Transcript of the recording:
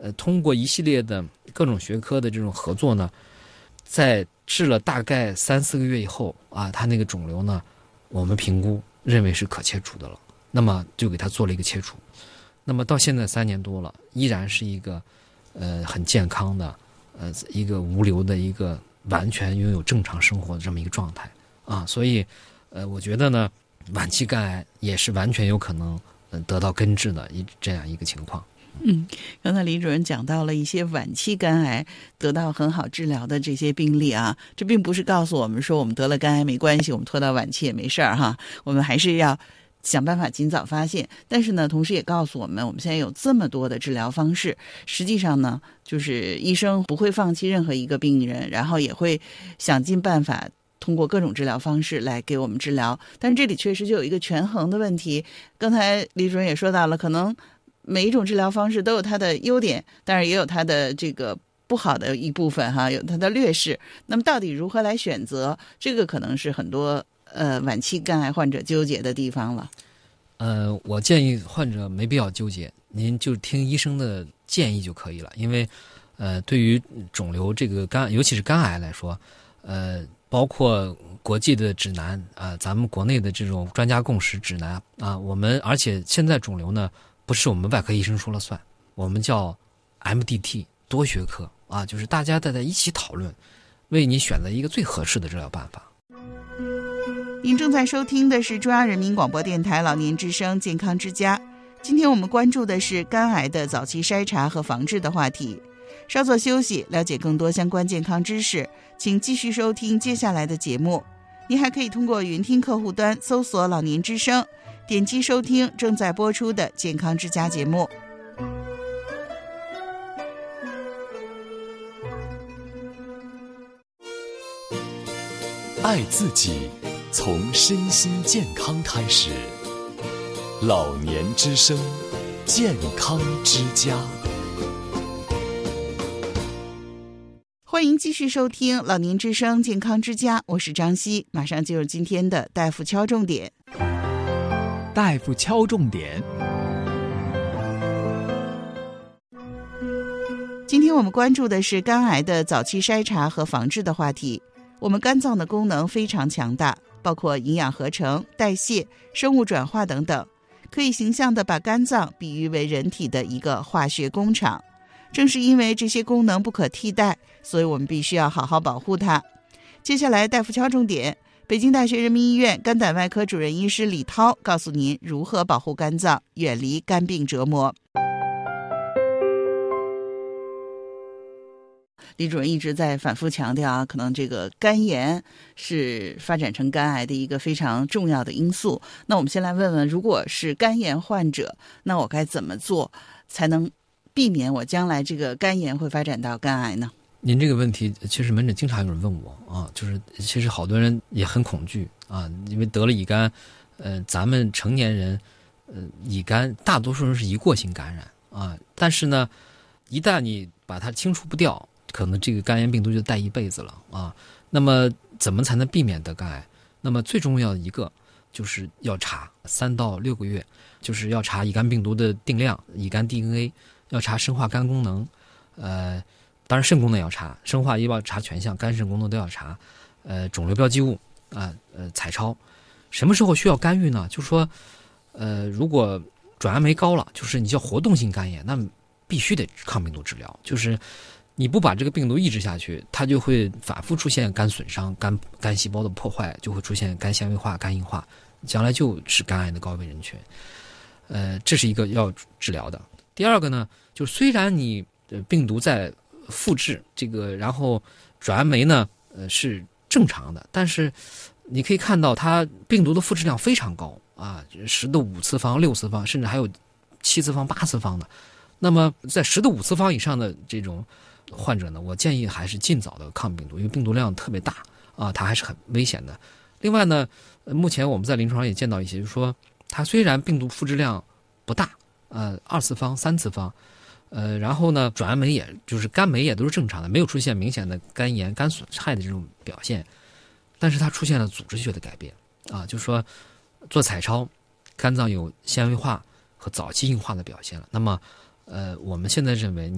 通过一系列的各种学科的这种合作呢，在治了大概3-4个月以后啊，他那个肿瘤呢，我们评估认为是可切除的了，那么就给他做了一个切除。那么到现在3年多了，依然是一个很健康的一个无瘤的一个完全拥有正常生活的这么一个状态啊，所以我觉得呢，晚期肝癌也是完全有可能得到根治的这样一个情况。 刚才李主任讲到了一些晚期肝癌得到很好治疗的这些病例啊，这并不是告诉我们说我们得了肝癌没关系，我们拖到晚期也没事儿哈，我们还是要想办法尽早发现。但是呢，同时也告诉我们现在有这么多的治疗方式，实际上呢，就是医生不会放弃任何一个病人，然后也会想尽办法通过各种治疗方式来给我们治疗。但是这里确实就有一个权衡的问题，刚才李主任也说到了，可能每一种治疗方式都有它的优点，当然也有它的这个不好的一部分哈，有它的劣势。那么到底如何来选择，这个可能是很多晚期肝癌患者纠结的地方了。 我建议患者没必要纠结，您就听医生的建议就可以了。因为对于肿瘤这个尤其是肝癌来说，包括国际的指南啊，咱们国内的这种专家共识指南啊，而且现在肿瘤呢，不是我们外科医生说了算，我们叫 MDT 多学科啊，就是大家在一起讨论，为你选择一个最合适的治疗办法。 您正在收听的是中央人民广播电台老年之声健康之家，今天我们关注的是肝癌的早期筛查和防治的话题。稍作休息，了解更多相关健康知识，请继续收听接下来的节目。您还可以通过云听客户端搜索老年之声，点击收听正在播出的健康之家节目。 爱自己，从身心健康开始。老年之声，健康之家。 欢迎继续收听老年之声健康之家，我是张希，马上进入今天的大夫敲重点。 大夫敲重点。 今天我们关注的是肝癌的早期筛查和防治的话题。我们肝脏的功能非常强大，包括营养合成、代谢、生物转化等等，可以形象地把肝脏比喻为人体的一个化学工厂。正是因为这些功能不可替代，所以我们必须要好好保护它。接下来大夫敲重点，北京大学人民医院肝胆外科主任医师李涛告诉您如何保护肝脏，远离肝病折磨。李主任一直在反复强调啊，可能这个肝炎是发展成肝癌的一个非常重要的因素。那我们先来问问，如果是肝炎患者，那我该怎么做才能避免我将来这个肝炎会发展到肝癌呢？ 您这个问题其实门诊经常有人问我啊，就是其实好多人也很恐惧啊，因为得了乙肝，咱们成年人，乙肝大多数人是一过性感染啊，但是呢，一旦你把它清除不掉，可能这个肝炎病毒就带一辈子了啊。那么怎么才能避免得肝癌？那么最重要的一个就是要查3到6个月，就是要查乙肝病毒的定量、乙肝 DNA， 要查生化肝功能，当然肾功能也要查，生化也要查全项，肝肾功能都要查，肿瘤标记物啊，彩超。什么时候需要干预呢？就是说，如果转氨酶高了，就是你叫活动性肝炎，那必须得抗病毒治疗，就是你不把这个病毒抑制下去，它就会反复出现肝损伤、肝细胞的破坏，就会出现肝纤维化、肝硬化，将来就是肝癌的高危人群。这是一个要治疗的。第二个呢，就虽然你病毒在复制这个，然后转氨酶呢是正常的，但是你可以看到它病毒的复制量非常高啊，10的5次方、6次方，甚至还有7次方、8次方的。那么在10的5次方以上的这种患者呢，我建议还是尽早的抗病毒，因为病毒量特别大啊，它还是很危险的。另外呢，目前我们在临床上也见到一些，就是说它虽然病毒复制量不大，2次方、3次方，然后呢，转氨酶也就是肝酶也都是正常的，没有出现明显的肝炎、肝损害的这种表现，但是它出现了组织学的改变啊，就是说做彩超，肝脏有纤维化和早期硬化的表现了。那么，我们现在认为